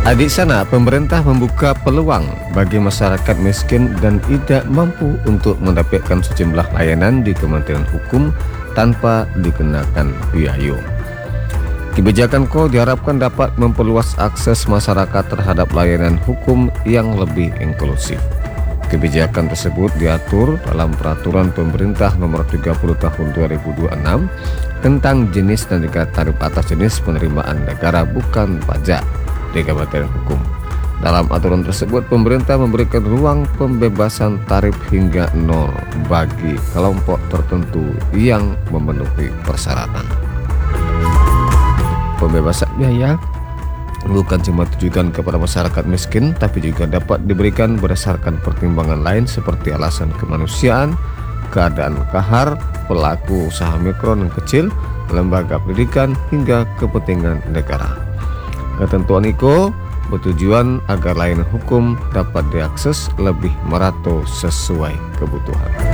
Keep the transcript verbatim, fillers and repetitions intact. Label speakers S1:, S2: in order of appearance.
S1: Adik sana, pemerintah membuka peluang bagi masyarakat miskin dan tidak mampu untuk mendapatkan sejumlah layanan di Kementerian Hukum tanpa dikenakan biaya. Kebijakan Ko diharapkan dapat memperluas akses masyarakat terhadap layanan hukum yang lebih inklusif. Kebijakan tersebut diatur dalam Peraturan Pemerintah Nomor tiga puluh Tahun dua ribu dua puluh enam tentang jenis dan juga tarif atas jenis penerimaan negara bukan pajak di Kementerian Hukum. Dalam aturan tersebut, pemerintah memberikan ruang pembebasan tarif hingga nol bagi kelompok tertentu yang memenuhi persyaratan. Pembebasan biaya bukan cuma ditujukan kepada masyarakat miskin, tapi juga dapat diberikan berdasarkan pertimbangan lain seperti alasan kemanusiaan, keadaan kahar, pelaku usaha mikro dan kecil, lembaga pendidikan, hingga kepentingan negara. Ketentuan itu bertujuan agar layanan hukum dapat diakses lebih merata sesuai kebutuhan.